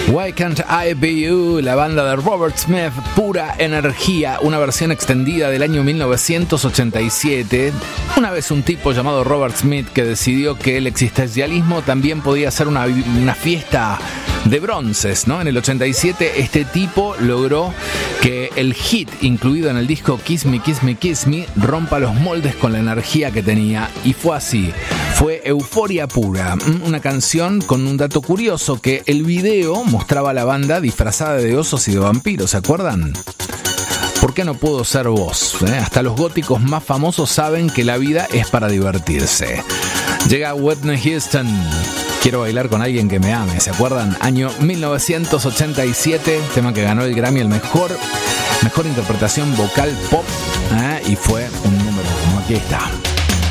Why Can't I Be You, la banda de Robert Smith, Pura Energía, una versión extendida del año 1987. Una vez un tipo llamado Robert Smith que decidió que el existencialismo también podía ser una fiesta de bronces, ¿no? En el 87 este tipo logró que el hit incluido en el disco Kiss Me, Kiss Me, Kiss Me rompa los moldes con la energía que tenía, y fue así. Fue Euforia Pura, una canción con un dato curioso, que el video mostraba a la banda disfrazada de osos y de vampiros, ¿se acuerdan? ¿Por qué no puedo ser vos? Hasta los góticos más famosos saben que la vida es para divertirse. Llega Whitney Houston. Quiero bailar con alguien que me ame, ¿se acuerdan? Año 1987, tema que ganó el Grammy, el mejor interpretación vocal pop, y fue un número uno. Aquí está.